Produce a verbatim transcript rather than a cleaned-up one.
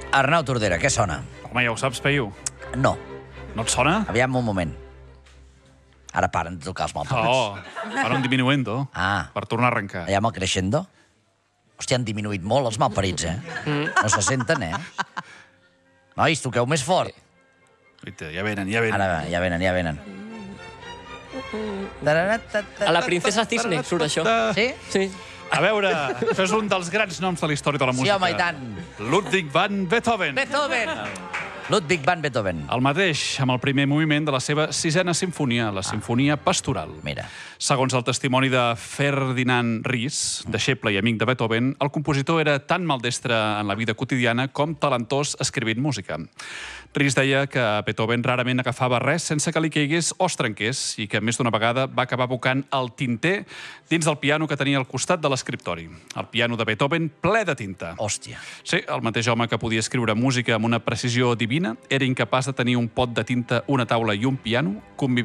Arnau Tordera, què sona? Home, ja ho saps, Peyu. No. No et sona? Aviam un moment. Ara paren de tocar els maltons. Oh, ara un diminuendo. Ah. Per tornar a arrencar. Aviam el crescendo. Hòstia, han diminuït molt els malparits, eh? No se senten, eh? Nois, toqueu més fort. Uita, ja venen, ja venen. Ara, ja venen, ja venen. A la princesa Cisne surt això. Sí? Sí. A veure, això és un dels grans noms de la història de la Sí, música. home, i tant. Ludwig van Beethoven. Beethoven! Ludwig van Beethoven. El mateix, amb el primer moviment de la seva sisena sinfonia, la sinfonia pastoral. Mira. Segons el testimoni de Ferdinand Ries, deixeble i amic de Beethoven, el compositor era tan maldestre en la vida quotidiana com talentós escrivint música. Ries deia que Beethoven rarament agafava res sense que li caigués o es trenqués i que més d'una vegada va acabar abocant el tinter dins del piano que tenia al costat de l'escriptori. El piano de Beethoven ple de tinta. Hòstia. Sí, el mateix home que podia escriure música amb una precisió divina era incapaç de tenir un pot de tinta, una taula i un piano, convivint